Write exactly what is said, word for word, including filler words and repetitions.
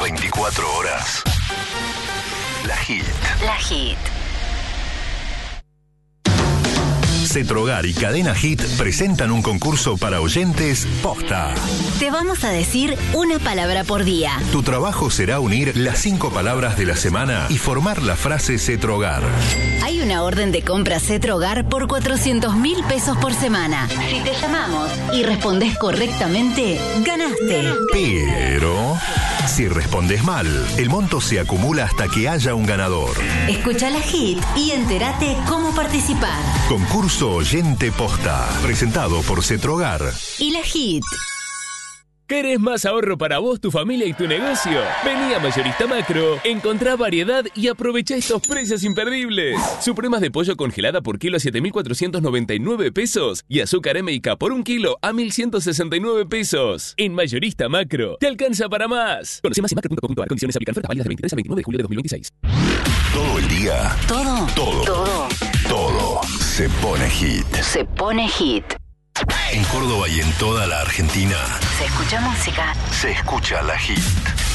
veinticuatro horas. La Hit. La Hit. Cetrogar y Cadena Hit presentan un concurso para oyentes posta. Te vamos a decir una palabra por día. Tu trabajo será unir las cinco palabras de la semana y formar la frase Cetrogar. Hay una orden de compra Cetrogar por cuatrocientos mil pesos por semana. Si te llamamos y respondes correctamente, ganaste. Pero si respondes mal, el monto se acumula hasta que haya un ganador. Escucha la Hit y entérate cómo participar. Concurso Oyente Posta, presentado por Cetrogar y la Hit. ¿Querés más ahorro para vos, tu familia y tu negocio? Vení a Mayorista Macro, encontrá variedad y aprovechá estos precios imperdibles. Supremas de pollo congelada por kilo a siete mil cuatrocientos noventa y nueve pesos y azúcar M y K por un kilo a mil ciento sesenta y nueve pesos. En Mayorista Macro, te alcanza para más. Conoce más en macro punto com punto a r. Condiciones aplican. Ofertas válidas del veintitrés al veintinueve de julio de dos mil veintiséis. Todo el día. Todo. Todo. Todo. Todo se pone hit. Se pone hit. En Córdoba y en toda la Argentina Se escucha música. se escucha la Hit.